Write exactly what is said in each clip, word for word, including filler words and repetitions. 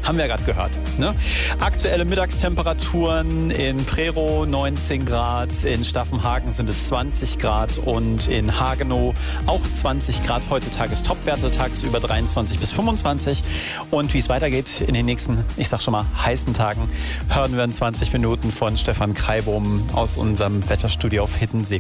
Haben wir ja gerade gehört. Ne? Aktuelle Mittagstemperaturen in Prerow neunzehn Grad, in Staffenhagen sind es zwanzig Grad und in Hagenow auch zwanzig Grad. Heute Tagestopwerte, tagsüber dreiundzwanzig bis fünfundzwanzig. Und wie es weitergeht in den nächsten, ich sag schon mal, heißen Tagen, hören wir in zwanzig Minuten von Stefan Kreibohm aus unserem Wetterstudio auf Hiddensee.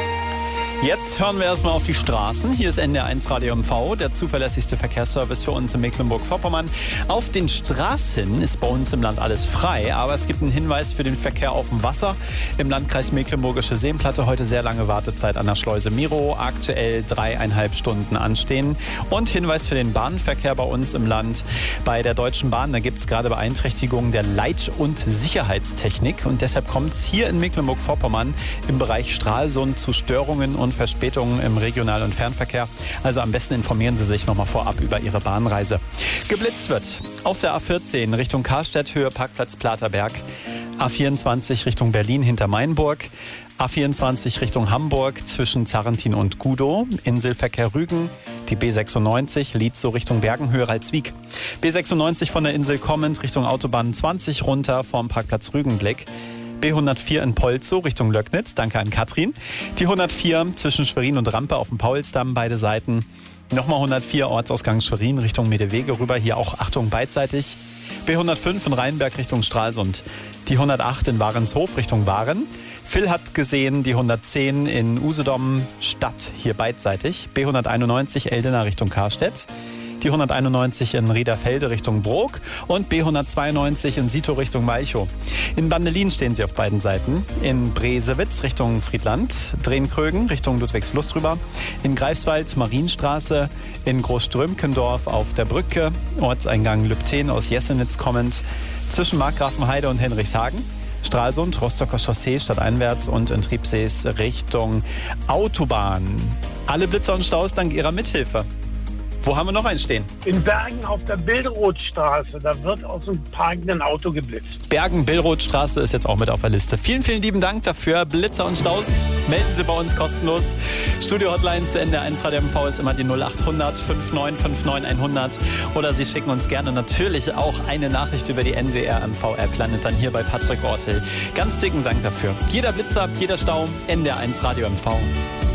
Jetzt hören wir erstmal auf die Straßen. Hier ist N D R eins Radio M V, der zuverlässigste Verkehrsservice für uns in Mecklenburg-Vorpommern. Auf den Straßen ist bei uns im Land alles frei, aber es gibt einen Hinweis für den Verkehr auf dem Wasser. Im Landkreis Mecklenburgische Seenplatte heute sehr lange Wartezeit an der Schleuse Miro, aktuell dreieinhalb Stunden anstehen. Und Hinweis für den Bahnverkehr bei uns im Land. Bei der Deutschen Bahn, da gibt es gerade Beeinträchtigungen der Leit- und Sicherheitstechnik. Und deshalb kommt es hier in Mecklenburg-Vorpommern im Bereich Stralsund zu Störungen und Verspätungen im Regional- und Fernverkehr. Also am besten informieren Sie sich nochmal vorab über Ihre Bahnreise. Geblitzt wird auf der A vierzehn Richtung Karstedt, Höhe Parkplatz Platerberg. A vierundzwanzig Richtung Berlin hinter Mainburg. A vierundzwanzig Richtung Hamburg zwischen Zarrentin und Gudow. Inselverkehr Rügen. Die B sechsundneunzig Lietzow Richtung Bergenhöhe Ralswiek. B sechsundneunzig von der Insel kommend Richtung Autobahn zwanzig runter vom Parkplatz Rügenblick. B hundertvier in Polzow Richtung Löcknitz, danke an Katrin. Die hundertvier zwischen Schwerin und Rampe auf dem Paulsdamm, beide Seiten. Nochmal hundertvier Ortsausgang Schwerin Richtung Medewege rüber, hier auch Achtung beidseitig. B hundertfünf in Rheinberg Richtung Stralsund. Die hundertacht in Warenshof Richtung Waren. Phil hat gesehen die hundertzehn in Usedom Stadt, hier beidseitig. B hunderteinundneunzig Eldena Richtung Karstedt. Die hunderteinundneunzig in Riederfelde Richtung Brok und B hundertzweiundneunzig in Sito Richtung Malchow. In Bandelin stehen sie auf beiden Seiten. In Bresewitz Richtung Friedland, Drehnkrögen Richtung Ludwigslust rüber. In Greifswald Marienstraße, in Großströmkendorf auf der Brücke, Ortseingang Lübten aus Jessenitz kommend, zwischen Markgrafenheide und Henrichshagen. Stralsund, Rostocker Chaussee stadteinwärts und in Triebsees Richtung Autobahn. Alle Blitzer und Staus dank ihrer Mithilfe. Wo haben wir noch einen stehen? In Bergen auf der Billrothstraße. Da wird aus dem parkenden Auto geblitzt. Bergen-Billrothstraße ist jetzt auch mit auf der Liste. Vielen, vielen lieben Dank dafür. Blitzer und Staus melden Sie bei uns kostenlos. Studio-Hotline zu N D R eins Radio M V ist immer die null acht hundert fünfundneunzig neunundfünfzig hundert. Oder Sie schicken uns gerne natürlich auch eine Nachricht über die N D R M V-App. Landet dann hier bei Patrick Ortel. Ganz dicken Dank dafür. Jeder Blitzer, jeder Stau, N D R eins Radio M V.